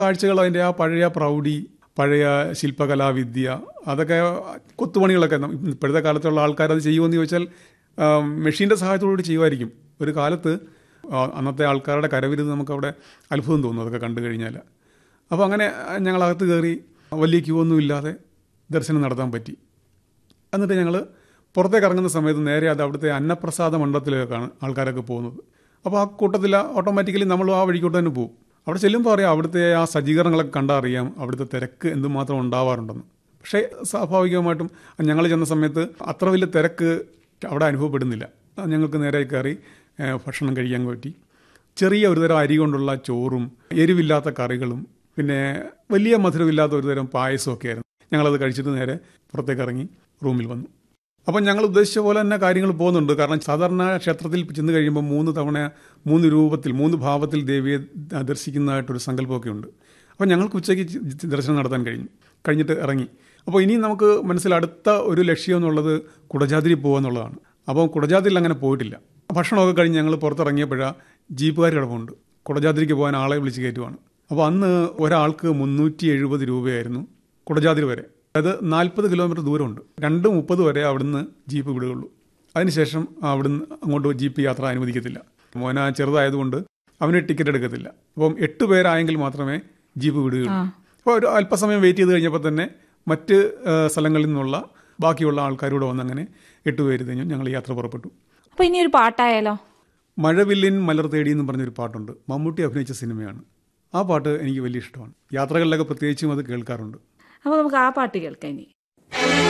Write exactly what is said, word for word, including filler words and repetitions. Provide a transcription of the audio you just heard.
കാഴ്ചകൾ അതിൻ്റെ ആ പഴയ പ്രൗഢി, പഴയ ശില്പകലാവിദ്യ, അതൊക്കെ കൊത്തുപണികളൊക്കെ ഇപ്പോഴത്തെ കാലത്തുള്ള ആൾക്കാർ അത് ചെയ്യുമെന്ന് ചോദിച്ചാൽ മെഷീൻ്റെ സഹായത്തോടുകൂടി ചെയ്യുമായിരിക്കും. ഒരു കാലത്ത് അന്നത്തെ ആൾക്കാരുടെ കരവിരുത് നമുക്കവിടെ അത്ഭുതം തോന്നും അതൊക്കെ കണ്ടു കഴിഞ്ഞാൽ. അപ്പോൾ അങ്ങനെ ഞങ്ങളകത്ത് കയറി വലിയ ക്യൂ ഒന്നും ഇല്ലാതെ ദർശനം നടത്താൻ പറ്റി. എന്നിട്ട് ഞങ്ങൾ പുറത്തേക്ക് ഇറങ്ങുന്ന സമയത്ത് നേരെ അത് അവിടുത്തെ അന്നപ്രസാദ മണ്ഡലത്തിലേക്കാണ് ആൾക്കാരൊക്കെ പോകുന്നത്. അപ്പോൾ ആ കൂട്ടത്തിൽ ഓട്ടോമാറ്റിക്കലി നമ്മൾ ആ വഴിക്കോട്ട് തന്നെ പോകും. അവിടെ ചെല്ലുമ്പോൾ അറിയാം അവിടുത്തെ ആ സജ്ജീകരണങ്ങളൊക്കെ കണ്ടാൽ അറിയാം അവിടുത്തെ തിരക്ക് എന്തുമാത്രം ഉണ്ടാവാറുണ്ടെന്ന്. പക്ഷേ സ്വാഭാവികമായിട്ടും ഞങ്ങൾ ചെന്ന സമയത്ത് അത്ര വലിയ തിരക്ക് അവിടെ അനുഭവപ്പെടുന്നില്ല. ഞങ്ങൾക്ക് നേരെ കയറി ഭക്ഷണം കഴിക്കാൻ പറ്റി. ചെറിയ ഒരുതരം അരി കൊണ്ടുള്ള ചോറും എരിവില്ലാത്ത കറികളും പിന്നെ വലിയ മധുരമില്ലാത്ത ഒരുതരം പായസമൊക്കെ ആയിരുന്നു. ഞങ്ങളത് കഴിച്ചിട്ട് നേരെ പുറത്തേക്ക് ഇറങ്ങി റൂമിൽ വന്നു. അപ്പം ഞങ്ങൾ ഉദ്ദേശിച്ച പോലെ തന്നെ കാര്യങ്ങൾ പോകുന്നുണ്ട്. കാരണം സാധാരണ ക്ഷേത്രത്തിൽ ചെന്ന് കഴിയുമ്പോൾ മൂന്ന് തവണ മൂന്ന് രൂപത്തിൽ മൂന്ന് ഭാവത്തിൽ ദേവിയെ ദർശിക്കുന്നതായിട്ടൊരു സങ്കല്പമൊക്കെ ഉണ്ട്. അപ്പം ഞങ്ങൾക്ക് ഉച്ചയ്ക്ക് ദർശനം നടത്താൻ കഴിഞ്ഞു. കഴിഞ്ഞിട്ട് ഇറങ്ങി. അപ്പോൾ ഇനി നമുക്ക് മനസ്സിൽ അടുത്ത ഒരു ലക്ഷ്യം എന്നുള്ളത് കുടജാദ്രി പോകുക എന്നുള്ളതാണ്. അപ്പോൾ കുടജാദ്രിയിൽ അങ്ങനെ പോയിട്ടില്ല. ഭക്ഷണമൊക്കെ കഴിഞ്ഞ് ഞങ്ങൾ പുറത്തിറങ്ങിയപ്പോഴാണ് ജീപ്പുകാർ കിടപ്പുണ്ട്. കുടജാദ്രിക്ക് പോകാൻ ആളെ വിളിച്ച് കയറ്റുവാണ്. അപ്പോൾ അന്ന് ഒരാൾക്ക് മുന്നൂറ്റി എഴുപത് രൂപയായിരുന്നു കുടജാദ്രി വരെ. അതായത് നാൽപ്പത് കിലോമീറ്റർ ദൂരമുണ്ട്. രണ്ട് മുപ്പത് വരെ അവിടുന്ന് ജീപ്പ് വിടുകയുള്ളൂ. അതിനുശേഷം അവിടുന്ന് അങ്ങോട്ട് ജീപ്പ് യാത്ര അനുവദിക്കത്തില്ല. മോന ചെറുതായതുകൊണ്ട് അവന് ടിക്കറ്റ് എടുക്കത്തില്ല. അപ്പം എട്ട് പേരായെങ്കിൽ മാത്രമേ ജീപ്പ് വിടുകയുള്ളൂ. അപ്പോൾ ഒരു അല്പസമയം വെയിറ്റ് ചെയ്ത് കഴിഞ്ഞപ്പോൾ തന്നെ മറ്റ് സ്ഥലങ്ങളിൽ നിന്നുള്ള ബാക്കിയുള്ള ആൾക്കാരോട് വന്നങ്ങനെ എട്ട് പേര് കഴിഞ്ഞു ഞങ്ങൾ യാത്ര പുറപ്പെട്ടു. അപ്പോൾ ഇനി ഒരു പാട്ടായാലോ? മഴവില്ലിൻ മലർ തേടി എന്ന് പറഞ്ഞൊരു പാട്ടുണ്ട്. മമ്മൂട്ടി അഭിനയിച്ച സിനിമയാണ്. ആ പാട്ട് എനിക്ക് വലിയ ഇഷ്ടമാണ്. യാത്രകളിലൊക്കെ പ്രത്യേകിച്ചും അത് കേൾക്കാറുണ്ട്. അപ്പോൾ നമുക്ക് ആ പാട്ട് കേൾക്കാം ഇനി.